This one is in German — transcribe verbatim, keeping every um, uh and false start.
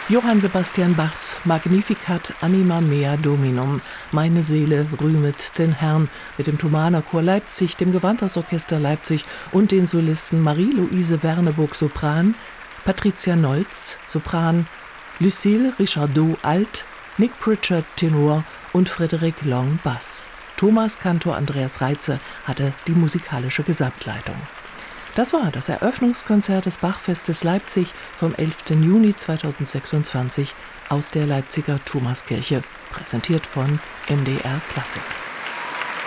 Johann Sebastian Bachs Magnificat Anima Mea Dominum, Meine Seele rühmet den Herrn, mit dem Thomaner Chor Leipzig, dem Gewandhausorchester Leipzig und den Solisten Marie-Louise Werneburg Sopran, Patricia Nolz Sopran, Lucille Richardot Alt, Nick Pritchard Tenor und Frédéric Long Bass. Thomas Kantor Andreas Reitze hatte die musikalische Gesamtleitung. Das war das Eröffnungskonzert des Bachfestes Leipzig vom elften Juni zweitausendsechsundzwanzig aus der Leipziger Thomaskirche, präsentiert von M D R Klassik.